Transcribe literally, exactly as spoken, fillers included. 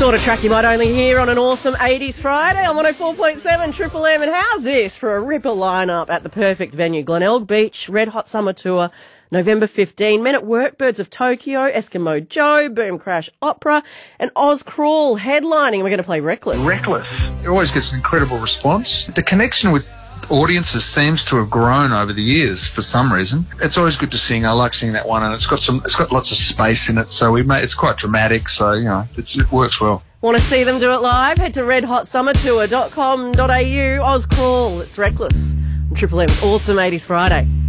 Sort of track you might only hear on an awesome eighties Friday on one oh four point seven Triple M. And how's this for a ripper lineup at the perfect venue? Glenelg Beach, Red Hot Summer Tour, November fifteenth. Men at Work, Birds of Tokyo, Eskimo Joe, Boom Crash Opera, and Oz Crawl headlining. We're going to play Reckless. Reckless. It always gets an incredible response. The connection with audiences seems to have grown over the years for some reason. It's always good to sing. I like singing that one, and it's got some. It's got lots of space in it, so we made. It's quite dramatic, so you know, it's, it works well. Want to see them do it live? Head to red hot summer tour dot com dot a u. Oz Crawl. It's Reckless on Triple M's Awesome eighties Friday.